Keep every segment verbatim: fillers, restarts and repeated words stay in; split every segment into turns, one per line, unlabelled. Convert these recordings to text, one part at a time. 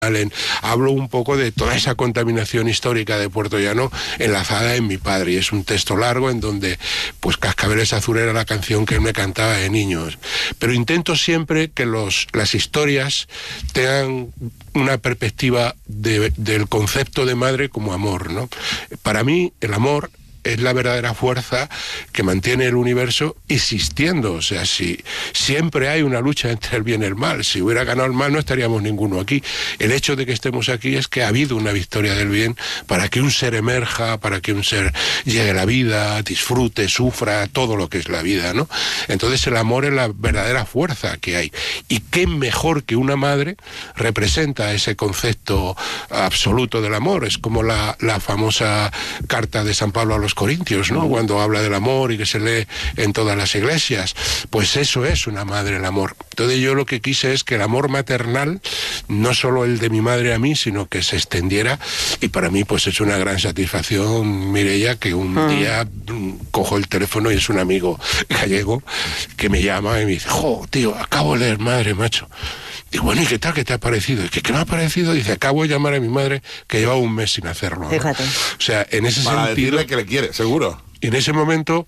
En, hablo un poco de toda esa contaminación histórica de Puerto Llano enlazada en mi padre, y es un texto largo en donde pues Cascabeles Azul era la canción que él me cantaba de niños, pero intento siempre que los, las historias tengan una perspectiva de, del concepto de madre como amor, ¿no? Para mí el amor es la verdadera fuerza que mantiene el universo existiendo. O sea, si siempre hay una lucha entre el bien y el mal, si hubiera ganado el mal no estaríamos ninguno aquí. El hecho de que estemos aquí es que ha habido una victoria del bien para que un ser emerja, para que un ser llegue a la vida, disfrute, sufra, todo lo que es la vida, ¿no? Entonces el amor es la verdadera fuerza que hay. Y qué mejor que una madre representa ese concepto absoluto del amor. Es como la, la famosa carta de San Pablo a los Corintios, ¿no? Cuando habla del amor y que se lee en todas las iglesias, pues eso es una madre, el amor. Entonces yo lo que quise es que el amor maternal, no solo el de mi madre a mí, sino que se extendiera, y para mí pues es una gran satisfacción, Mireia, que un ah. día cojo el teléfono y es un amigo gallego que me llama y me dice: jo, tío, acabo de leer Madre, macho. Digo, bueno, ¿y qué tal? ¿Qué te ha parecido? ¿Qué, qué me ha parecido? Dice, acabo de llamar a mi madre que lleva un mes sin hacerlo, ¿no?
Fíjate.
O sea, en ese
Para
sentido...
decirle que le quiere, seguro.
Y en ese momento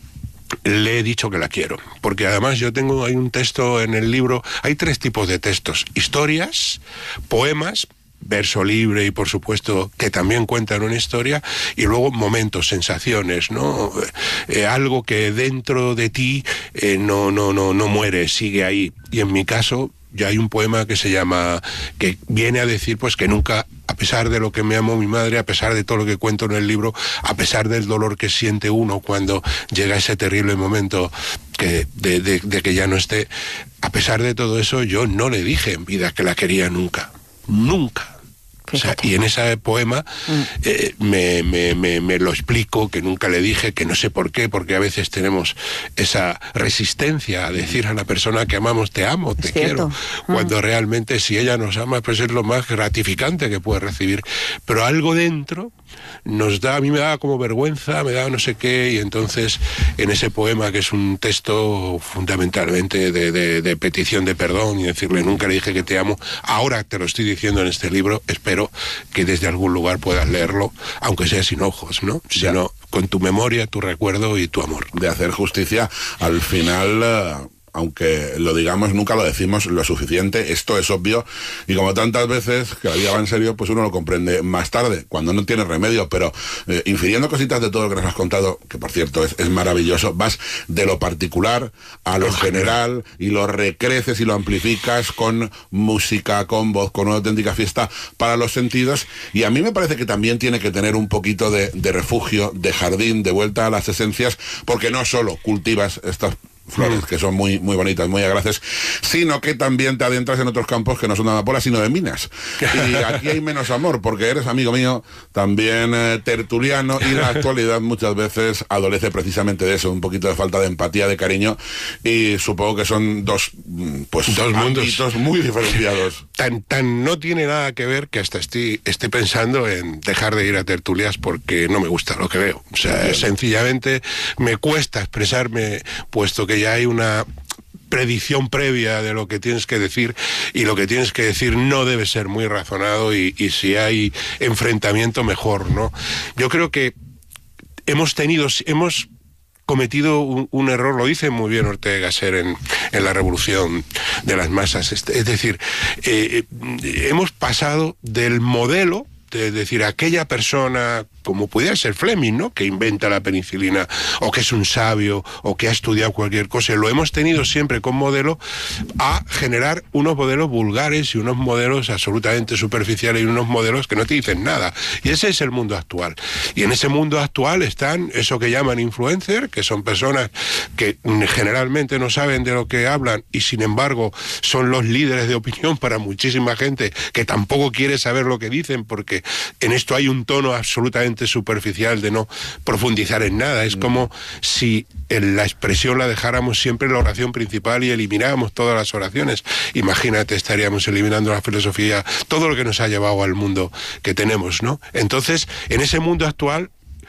le he dicho que la quiero. Porque además yo tengo, hay un texto en el libro, hay tres tipos de textos. Historias, poemas, verso libre y por supuesto que también cuentan una historia, y luego momentos, sensaciones, ¿no? Eh, algo que dentro de ti eh, no, no, no, no muere, sigue ahí. Y en mi caso... ya hay un poema que se llama, que viene a decir pues que nunca, a pesar de lo que me amó mi madre, a pesar de todo lo que cuento en el libro, a pesar del dolor que siente uno cuando llega ese terrible momento que, de, de, de que ya no esté, a pesar de todo eso, yo no le dije en vida que la quería nunca, nunca. O sea, y en ese poema eh, me, me, me, me lo explico, que nunca le dije, que no sé por qué, porque a veces tenemos esa resistencia a decir a la persona que amamos, te amo, te quiero, cuando realmente si ella nos ama, pues es lo más gratificante que puede recibir. Pero algo dentro nos da, a mí me da como vergüenza, me da no sé qué, y entonces en ese poema, que es un texto fundamentalmente de, de, de petición de perdón y decirle nunca le dije que te amo, ahora te lo estoy diciendo en este libro, espero que desde algún lugar puedas leerlo, aunque sea sin ojos, ¿no? Sino con tu memoria, tu recuerdo y tu amor.
De hacer justicia, al final... Uh... aunque lo digamos, nunca lo decimos lo suficiente, esto es obvio, y como tantas veces que la vida va en serio, pues uno lo comprende más tarde, cuando no tiene remedio, pero eh, infiriendo cositas de todo lo que nos has contado, que por cierto es, es maravilloso, vas de lo particular a lo general, y lo recreces y lo amplificas con música, con voz, con una auténtica fiesta para los sentidos, y a mí me parece que también tiene que tener un poquito de, de refugio, de jardín, de vuelta a las esencias, porque no solo cultivas estas flores, que son muy muy bonitas, muy agraces, sino que también te adentras en otros campos que no son de amapola, sino de minas. Y aquí hay menos amor, porque eres amigo mío, también eh, tertuliano, y la actualidad muchas veces adolece precisamente de eso, un poquito de falta de empatía, de cariño, y supongo que son dos, pues,
dos
mundos muy diferenciados.
Tan, tan no tiene nada que ver que hasta estoy, estoy pensando en dejar de ir a tertulias porque no me gusta lo que veo. O sea, bien, sencillamente me cuesta expresarme, puesto que ya hay una predicción previa de lo que tienes que decir, y lo que tienes que decir no debe ser muy razonado, y, y si hay enfrentamiento mejor, ¿no? Yo creo que hemos tenido, hemos cometido un, un error, lo dice muy bien Ortega Gasset en, en La Revolución de las Masas, es decir, eh, hemos pasado del modelo de decir aquella persona, como pudiera ser Fleming, ¿no?, que inventa la penicilina, o que es un sabio, o que ha estudiado cualquier cosa, lo hemos tenido siempre como modelo, a generar unos modelos vulgares y unos modelos absolutamente superficiales y unos modelos que no te dicen nada. Y ese es el mundo actual. Y en ese mundo actual están eso que llaman influencers, que son personas que generalmente no saben de lo que hablan y sin embargo son los líderes de opinión para muchísima gente que tampoco quiere saber lo que dicen, porque en esto hay un tono absolutamente superficial de no profundizar en nada. Es como si en la expresión la dejáramos siempre en la oración principal y elimináramos todas las oraciones. Imagínate, estaríamos eliminando la filosofía, todo lo que nos ha llevado al mundo que tenemos, ¿no? Entonces, en ese mundo actual,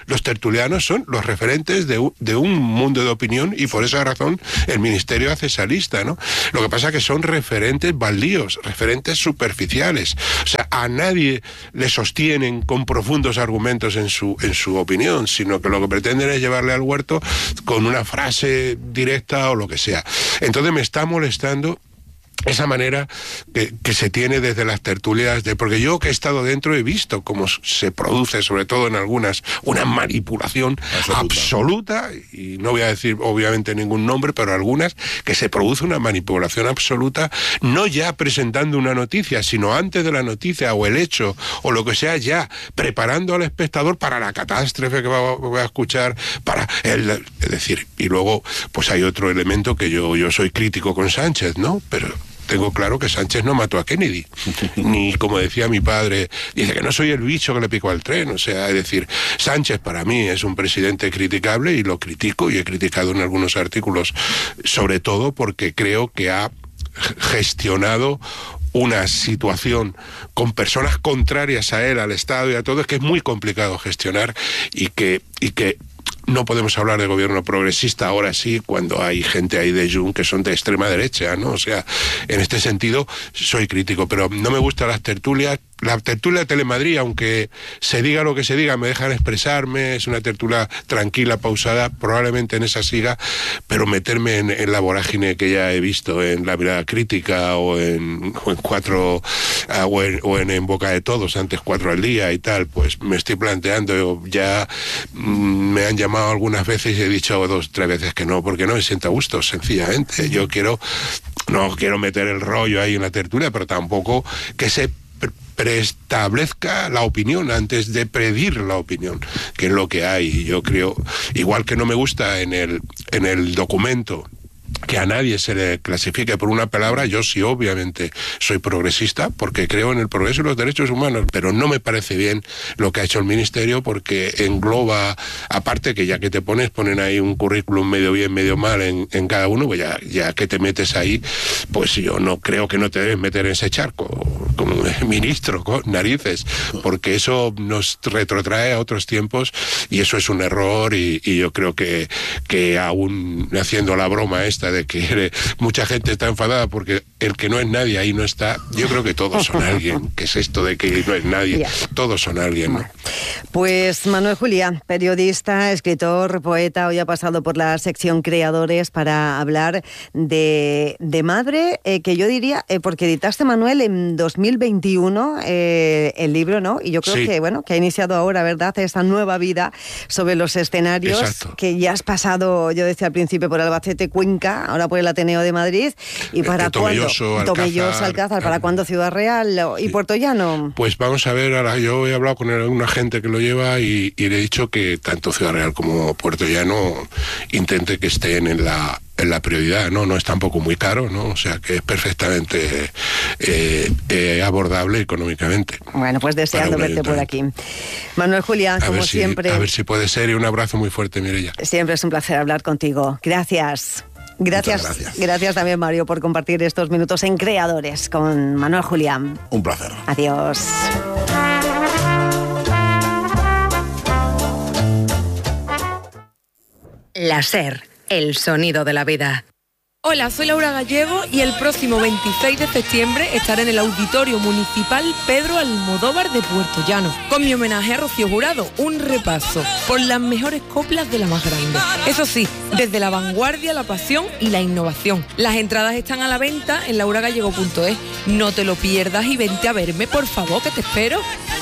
los tertulianos son los referentes de un, de un mundo de opinión, y por esa razón el Ministerio hace esa lista, ¿no? Lo que pasa es que son referentes baldíos, referentes superficiales. O sea, a nadie le sostienen con profundos argumentos en su, en su opinión, sino que lo que pretenden es llevarle al huerto con una frase directa o lo que sea. Entonces me está molestando esa manera que, que se tiene desde las tertulias, de, porque yo que he estado dentro he visto cómo se produce, sobre todo en algunas, una manipulación absoluta, absoluta y no voy a decir obviamente ningún nombre, pero algunas, que se produce una manipulación absoluta, no ya presentando una noticia, sino antes de la noticia o el hecho o lo que sea, ya preparando al espectador para la catástrofe que va, va a escuchar, para el, es decir, y luego pues hay otro elemento que yo, yo soy crítico con Sánchez, ¿no? Pero tengo claro que Sánchez no mató a Kennedy, ni, como decía mi padre, dice que no soy el bicho que le picó al tren. O sea, es decir, Sánchez para mí es un presidente criticable y lo critico, y he criticado en algunos artículos, sobre todo porque creo que ha gestionado una situación con personas contrarias a él, al Estado y a todo, es que es muy complicado gestionar, y que, y que no podemos hablar de gobierno progresista ahora sí, cuando hay gente ahí de Jun que son de extrema derecha, ¿no? O sea, en este sentido soy crítico, pero no me gustan las tertulias. La tertulia de Telemadrid, aunque se diga lo que se diga, me dejan expresarme, es una tertulia tranquila, pausada, probablemente en esa siga, pero meterme en, en la vorágine que ya he visto en La Mirada Crítica o en, o en cuatro uh, o, en, o en En Boca de Todos, antes Cuatro al Día y tal, pues me estoy planteando, ya mm, me han llamado algunas veces y he dicho dos, tres veces que no, porque no me siento a gusto, sencillamente. Yo quiero, no quiero meter el rollo ahí en la tertulia, pero tampoco que se preestablezca la opinión antes de pedir la opinión, que es lo que hay. Yo creo, igual que no me gusta en el, en el documento que a nadie se le clasifique por una palabra, yo sí obviamente soy progresista porque creo en el progreso y los derechos humanos, pero no me parece bien lo que ha hecho el Ministerio, porque engloba, aparte que ya que te pones, ponen ahí un currículum medio bien, medio mal en, en cada uno, pues ya, ya que te metes ahí, pues yo no creo que no te debes meter en ese charco como ministro, con narices, porque eso nos retrotrae a otros tiempos y eso es un error, y, y yo creo que, que aún haciendo la broma esta de que mucha gente está enfadada porque el que no es nadie ahí no está, yo creo que todos son alguien. ¿Qué es esto de que no es nadie? Yeah. Todos son alguien, ¿no?
Pues Manuel Juliá, periodista, escritor, poeta, hoy ha pasado por la sección Creadores para hablar de, de Madre, eh, que yo diría, eh, porque editaste, Manuel, en dos mil veintiuno eh, el libro, ¿no? Y yo creo sí. que, bueno, que ha iniciado ahora, ¿verdad?, esta nueva vida sobre los escenarios. Exacto. Que ya has pasado, yo decía al principio, por Albacete, Cuenca, ahora por el Ateneo de Madrid, y para
eh, Tomelloso,
cuándo Tomelloso, Alcázar, ¿para cuándo Ciudad Real y sí. Puerto Llano?
Pues vamos a ver, ahora yo he hablado con una gente que lo lleva y, y le he dicho que tanto Ciudad Real como Puerto Llano intente que estén en la en la prioridad, ¿no? No es tampoco muy caro, ¿no? O sea que es perfectamente eh, eh, abordable económicamente.
Bueno, pues deseando verte por aquí. Manuel Juliá, como
si,
siempre.
A ver si puede ser, y un abrazo muy fuerte, Mireia.
Siempre es un placer hablar contigo. Gracias. Gracias, gracias. Gracias también, Mario, por compartir estos minutos en Creadores con Manuel Juliá.
Un placer.
Adiós.
La SER, el sonido de la vida.
Hola, soy Laura Gallego y el próximo veintiséis de septiembre estaré en el Auditorio Municipal Pedro Almodóvar de Puerto Llano, con mi homenaje a Rocío Jurado, un repaso por las mejores coplas de la más grande. Eso sí, desde la vanguardia, la pasión y la innovación. Las entradas están a la venta en laura gallego punto es. No te lo pierdas y vente a verme, por favor, que te espero.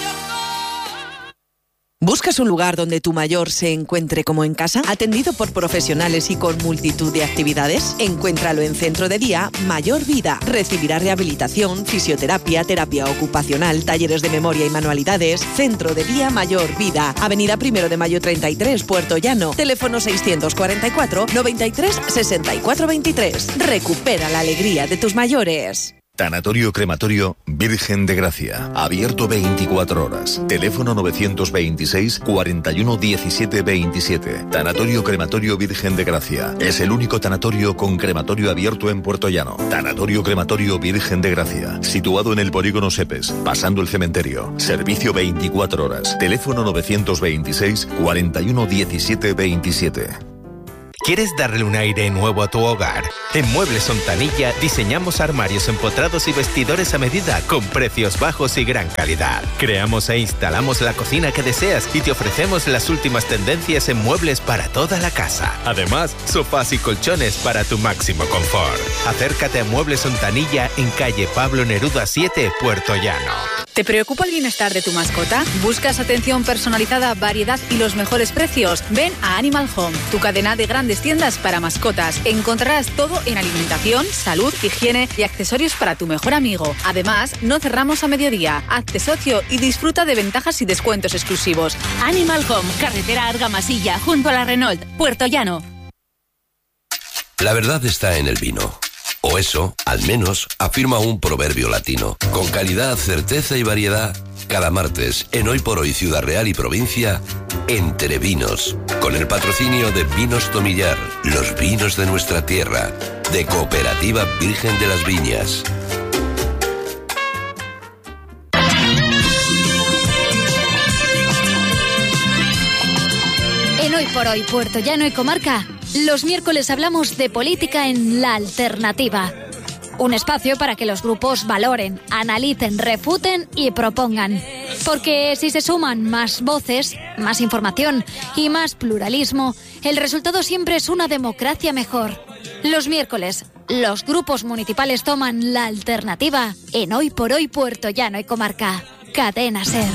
¿Buscas un lugar donde tu mayor se encuentre como en casa? ¿Atendido por profesionales y con multitud de actividades? Encuéntralo en Centro de Día Mayor Vida. Recibirá rehabilitación, fisioterapia, terapia ocupacional, talleres de memoria y manualidades. Centro de Día Mayor Vida. Avenida Primero de Mayo treinta y tres, Puerto Llano. Teléfono seiscientos cuarenta y cuatro, noventa y tres, sesenta y cuatro veintitrés. Recupera la alegría de tus mayores.
Tanatorio Crematorio Virgen de Gracia. Abierto veinticuatro horas. Teléfono novecientos veintiséis, cuarenta y uno, diecisiete, veintisiete. Tanatorio Crematorio Virgen de Gracia. Es el único tanatorio con crematorio abierto en Puerto Llano. Tanatorio Crematorio Virgen de Gracia. Situado en el polígono Sepes, pasando el cementerio. Servicio veinticuatro horas. Teléfono novecientos veintiséis, cuarenta y uno, diecisiete, veintisiete.
¿Quieres darle un aire nuevo a tu hogar? En Muebles Ontanilla diseñamos armarios empotrados y vestidores a medida con precios bajos y gran calidad. Creamos e instalamos la cocina que deseas y te ofrecemos las últimas tendencias en muebles para toda la casa. Además, sofás y colchones para tu máximo confort. Acércate a Muebles Ontanilla en calle Pablo Neruda siete, Puerto Llano.
¿Te preocupa el bienestar de tu mascota? ¿Buscas atención personalizada, variedad y los mejores precios? Ven a Animal Home, tu cadena de grandes tiendas para mascotas. Encontrarás todo en alimentación, salud, higiene y accesorios para tu mejor amigo. Además, no cerramos a mediodía. Hazte socio y disfruta de ventajas y descuentos exclusivos.
Animal Home, carretera Argamasilla, junto a la Renault, Puerto Llano.
La verdad está en el vino. O eso, al menos, afirma un proverbio latino. Con calidad, certeza y variedad, cada martes, en Hoy por Hoy Ciudad Real y Provincia, Entre Vinos. Con el patrocinio de Vinos Tomillar, los vinos de nuestra tierra, de Cooperativa Virgen de las Viñas.
En Hoy por Hoy Puerto Llano y Comarca, los miércoles hablamos de política en La Alternativa. Un espacio para que los grupos valoren, analicen, refuten y propongan. Porque si se suman más voces, más información y más pluralismo, el resultado siempre es una democracia mejor. Los miércoles, los grupos municipales toman La Alternativa en Hoy por Hoy Puerto Llano y Comarca. Cadena SER.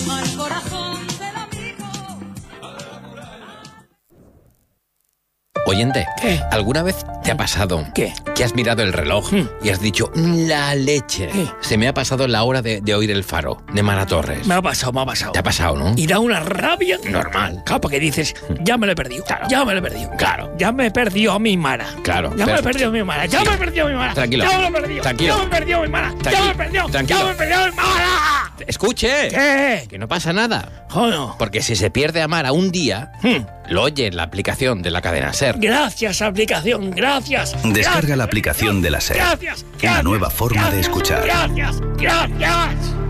Oyente,
¿qué?
¿Alguna vez te ha pasado
¿Qué?
que has mirado el reloj ¿Mm? y has dicho, la leche?
¿Qué?
Se me ha pasado la hora de, de oír el faro, de Mara Torres.
Me ha pasado, me ha pasado.
¿Te ha pasado, no?
Y da una rabia normal. Claro, porque dices, ya me lo he perdido.
Claro.
Ya me lo he perdido.
Claro.
Ya me he perdido a mi Mara.
Claro.
Ya
pero...
me he perdido a mi Mara. Ya sí. me he perdido a mi Mara.
Tranquilo.
Ya me lo he perdido.
Tranquilo.
Ya me he perdido a mi Mara.
Tranquilo.
Ya me he perdido.
Tranquilo.
Ya me he perdido a mi Mara.
Escuche.
¿Qué?
Que no pasa nada.
Joder.
Porque si se pierde a Mara un día, hmm. lo oye en la aplicación de la cadena SER.
Gracias, aplicación. Gracias.
Descarga
gracias.
la aplicación de la SER.
Gracias. gracias
una nueva forma
gracias,
de escuchar.
Gracias. Gracias.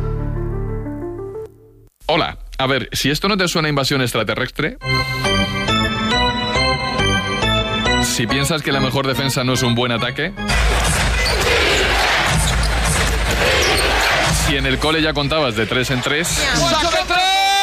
Hola. A ver, si esto no te suena a invasión extraterrestre... Si piensas que la mejor defensa no es un buen ataque... Si en el cole ya contabas de tres en tres... ¡Saca tres!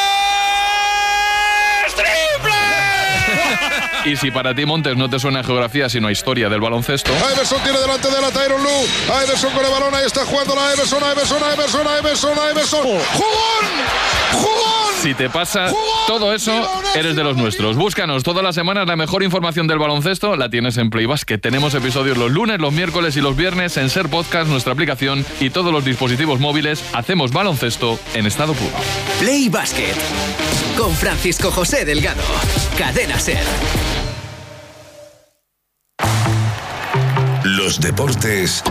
¡Triple! Y si para ti, Montes, no te suena a geografía sino a historia del baloncesto...
Everson tiene delante de la Tyron Lue. A Everson con el balón, ahí está jugando la Everson, a Everson, a Everson, a Everson, a Everson. ¡Jugón! ¡Jugón!
Si te pasa todo eso, eres de los nuestros. Búscanos todas las semanas, la mejor información del baloncesto la tienes en Play Basket. Tenemos episodios los lunes, los miércoles y los viernes en SER Podcast, nuestra aplicación y todos los dispositivos móviles. Hacemos baloncesto en estado puro.
Play Basket con Francisco José Delgado. Cadena SER.
Los deportes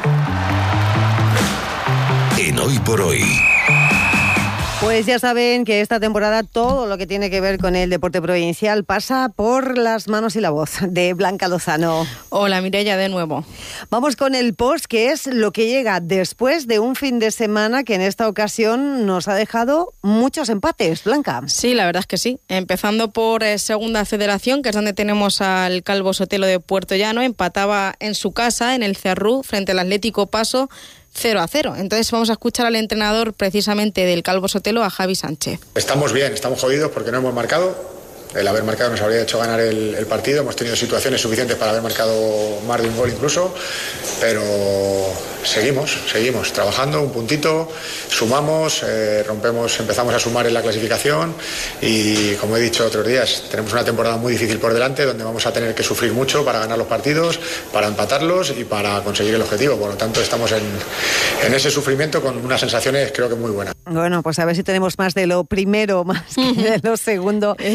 en Hoy por Hoy.
Pues ya saben que esta temporada todo lo que tiene que ver con el deporte provincial pasa por las manos y la voz de Blanca Lozano.
Hola, Mireia, de nuevo.
Vamos con el post, que es lo que llega después de un fin de semana que en esta ocasión nos ha dejado muchos empates. Blanca.
Sí, la verdad es que sí. Empezando por eh, Segunda Federación, que es donde tenemos al Calvo Sotelo de Puerto Llano. Empataba en su casa, en el Cerrú, frente al Atlético Paso, cero a cero. Entonces vamos a escuchar al entrenador precisamente del Calvo Sotelo, a Javi Sánchez.
Estamos bien, estamos jodidos porque no hemos marcado. El haber marcado nos habría hecho ganar el, el partido. Hemos tenido situaciones suficientes para haber marcado más de un gol incluso, pero seguimos, seguimos trabajando, un puntito, sumamos, eh, rompemos, empezamos a sumar en la clasificación y, como he dicho otros días, tenemos una temporada muy difícil por delante donde vamos a tener que sufrir mucho para ganar los partidos, para empatarlos y para conseguir el objetivo. Por lo tanto, estamos en, en ese sufrimiento con unas sensaciones creo que muy buenas.
Bueno, pues a ver si tenemos más de lo primero, más que de lo segundo.
Eso es.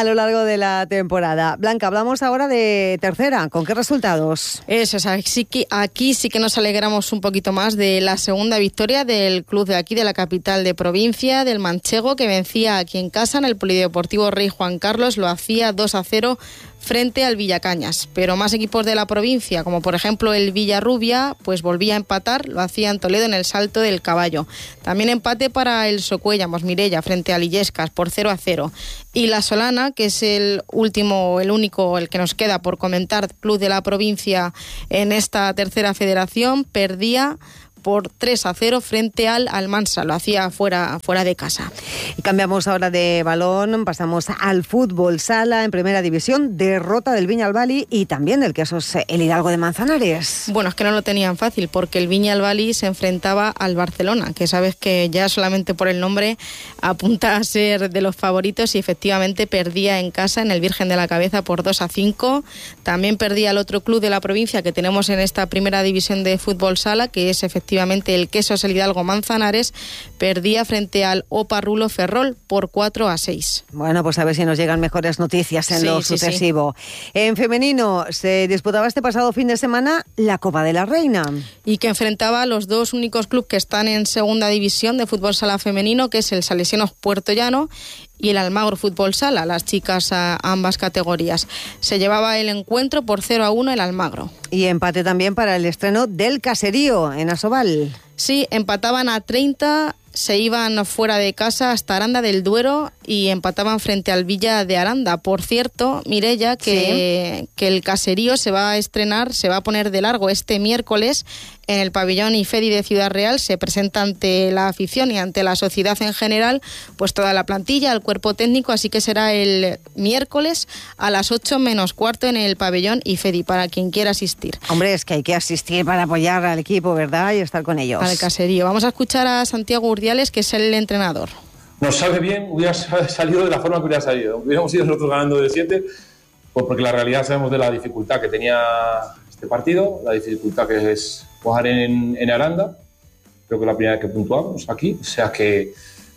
a lo largo de la temporada. Blanca, hablamos ahora de tercera. ¿Con qué resultados?
Eso es, aquí, aquí sí que nos alegramos un poquito más de la segunda victoria del club de aquí, de la capital de provincia, del Manchego, que vencía aquí en casa en el Polideportivo Rey Juan Carlos, lo hacía dos a cero frente al Villacañas. Pero más equipos de la provincia, como por ejemplo el Villarrubia, pues volvía a empatar, lo hacía en Toledo en el Salto del Caballo. También empate para el Socuellamos Mirella frente a Illescas por cero a cero. Y la Solana, que es el último, el único, el que nos queda por comentar, club de la provincia en esta tercera federación, perdía por tres a cero frente al Almansa, lo hacía fuera, fuera de casa.
Y cambiamos ahora de balón, pasamos al fútbol sala en primera división, derrota del Viñalbali y también del Quesos el Hidalgo de Manzanares.
Bueno, es que no lo tenían fácil porque el Viñalbali se enfrentaba al Barcelona, que sabes que ya solamente por el nombre apunta a ser de los favoritos, y efectivamente perdía en casa en el Virgen de la Cabeza por dos a cinco. También perdía el otro club de la provincia que tenemos en esta primera división de fútbol sala, que es efectivamente Efectivamente, el Quesos el Hidalgo Manzanares, perdía frente al Opa Rulo Ferrol por cuatro a seis.
Bueno, pues a ver si nos llegan mejores noticias en
sí,
lo
sí,
sucesivo. Sí. En femenino se disputaba este pasado fin de semana la Copa de la Reina.
Y que enfrentaba a los dos únicos clubes que están en segunda división de fútbol sala femenino, que es el Salesianos Puerto Llano y el Almagro Fútbol Sala, las chicas a ambas categorías. Se llevaba el encuentro por cero a uno el Almagro.
Y empate también para el estreno del Caserío en Asobal.
Sí, empataban a treinta, se iban fuera de casa hasta Aranda del Duero y empataban frente al Villa de Aranda. Por cierto, Mireia, que, sí. que el Caserío se va a estrenar, se va a poner de largo este miércoles en el pabellón IFEDI de Ciudad Real. Se presenta ante la afición y ante la sociedad en general, pues toda la plantilla, el cuerpo técnico, así que será el miércoles a las ocho menos cuarto en el pabellón IFEDI, para quien quiera asistir.
Hombre, es que hay que asistir para apoyar al equipo, ¿verdad? Y estar con ellos.
Al Caserío. Vamos a escuchar a Santiago Urdiales, que es el entrenador.
Nos sabe bien, hubiera salido de la forma que hubiera salido. Hubiéramos ido nosotros ganando de siete, pues porque la realidad sabemos de la dificultad que tenía este partido, la dificultad que es jugar en, en Aranda. Creo que es la primera vez que puntuamos aquí, o sea que...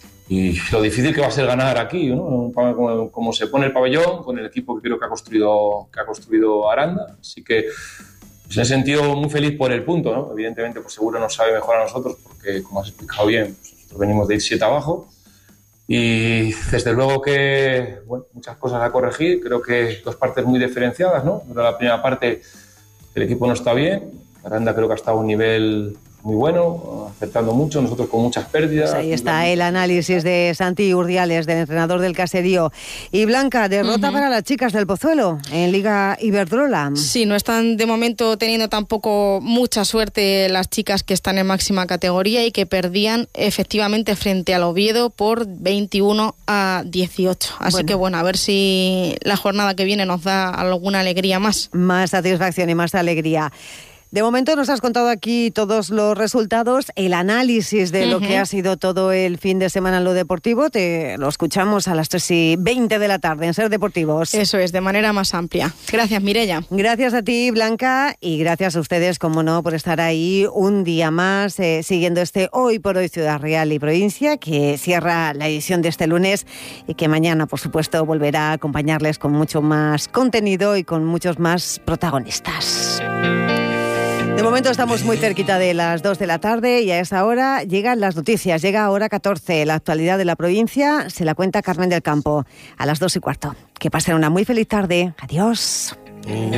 Y lo difícil que va a ser ganar aquí, ¿no? Como, como se pone el pabellón, con el equipo que creo que ha construido, que ha construido Aranda. Así que pues, en ese sentido muy feliz por el punto, ¿no? Evidentemente pues seguro nos sabe mejor a nosotros porque, como has explicado bien, pues, nosotros venimos de ir siete abajo. Y desde luego que, bueno, muchas cosas a corregir. Creo que dos partes muy diferenciadas, ¿no? Pero la primera parte el equipo no está bien. Aranda creo que ha estado a un nivel muy bueno, acertando mucho, nosotros con muchas pérdidas.
Pues ahí está el análisis de Santi Urdiales, del entrenador del Caserío. Y Blanca, derrota uh-huh. para las chicas del Pozuelo en Liga Iberdrola.
Sí, no están de momento teniendo tampoco mucha suerte las chicas que están en máxima categoría y que perdían efectivamente frente al Oviedo por veintiuno a dieciocho. Así bueno. que bueno, a ver si la jornada que viene nos da alguna alegría más.
Más satisfacción y más alegría. De momento nos has contado aquí todos los resultados, el análisis de uh-huh. lo que ha sido todo el fin de semana en lo deportivo. Te lo escuchamos a las tres y veinte de la tarde en Ser Deportivos.
Eso es, de manera más amplia. Gracias, Mireia.
Gracias a ti, Blanca, y gracias a ustedes, como no, por estar ahí un día más eh, siguiendo este Hoy por Hoy Ciudad Real y Provincia, que cierra la edición de este lunes y que mañana, por supuesto, volverá a acompañarles con mucho más contenido y con muchos más protagonistas. De momento estamos muy cerquita de las dos de la tarde y a esa hora llegan las noticias. Llega hora catorce. La actualidad de la provincia se la cuenta Carmen del Campo a las dos y cuarto. Que pasen una muy feliz tarde. Adiós.